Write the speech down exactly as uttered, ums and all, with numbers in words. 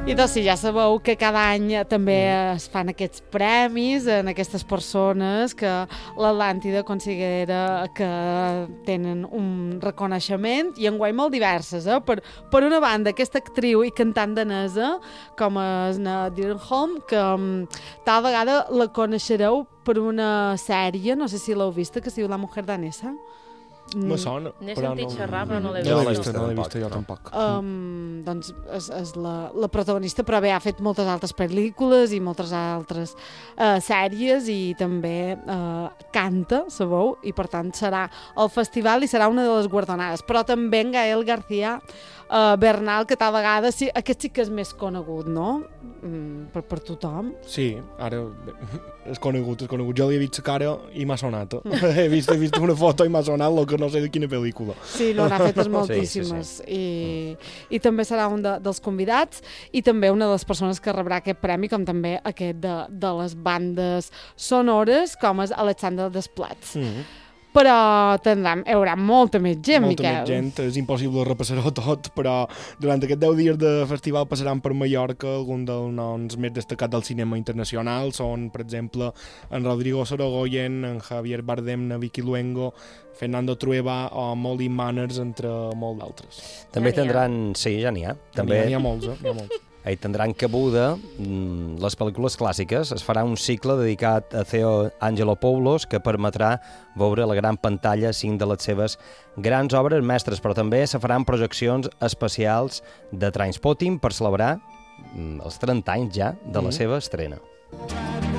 I doncs sí, ja sabeu que cada any també es fan aquests premis en aquestes persones que l'Atlàntida considera que tenen un reconeixement, i enguany molt diverses. Eh? Per, per una banda, aquesta actriu i cantant danesa, com és na Dierenholm, que um, tal vegada la coneixereu per una sèrie, no sé si l'heu vista, que es diu La mujer danesa. Me sona, N'he però sentit no... xerrar, però no l'he No l'he vist. vist, no l'he vist jo tampoc. Um, doncs és, és la, la protagonista, però bé, ha fet moltes altres pel·lícules i moltes altres uh, sèries, i també uh, canta, sabeu, i per tant serà al festival i serà una de les guardonades. Però també en Gael García uh, Bernal, que tal vegada sí, aquest sí que és més conegut, no? Mm, per, per tothom. Sí, ara és conegut, és conegut. Jo li he vist la cara i m'ha sonat. he, vist, he vist una foto i m'ha sonat, el que no sé de quina pel·lícula. Sí, no, n'ha fetes moltíssimes. Sí, sí, sí. I, I també serà un de, dels convidats, i també una de les persones que rebrà aquest premi, com també aquest de, de les bandes sonores, com és Alexandre Desplat. Mm-hmm. Però tindrem, hi haurà molta més gent, molta Miquel. Molta més gent, és impossible repassar-ho tot, però durant aquests deu dies de festival passaran per Mallorca algun dels noms més destacats del cinema internacional. Són, per exemple, en Rodrigo Sorogoyen, en Javier Bardem, en Vicky Luengo, Fernando Trueba o Molly Manners, entre molts d'altres. També Ja tindran... Sí, ja n'hi ha. També n'hi ha molts, eh? N'hi ha molts. Hi tindran cabuda mm, les pel·lícules clàssiques. Es farà un cicle dedicat a Theo Angelopoulos que permetrà veure a la gran pantalla cinc de les seves grans obres mestres, però també se faran projeccions especials de Trainspotting per celebrar mm, els trenta anys ja de la seva estrena.